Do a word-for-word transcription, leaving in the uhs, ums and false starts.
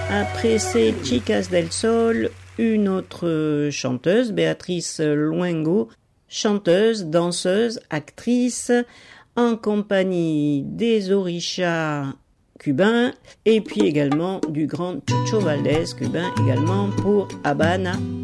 Après ces Chicas del Sol, une autre chanteuse, Béatrice Luengo, chanteuse, danseuse, actrice, en compagnie des Orishas cubains et puis également du grand Chucho Valdés cubain également pour Habana.